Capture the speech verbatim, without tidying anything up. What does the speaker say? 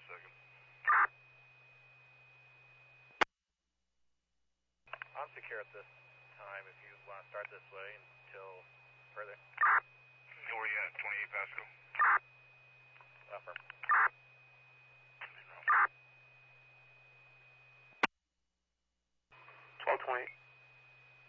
second. I'm secure at this time if you want to start this way until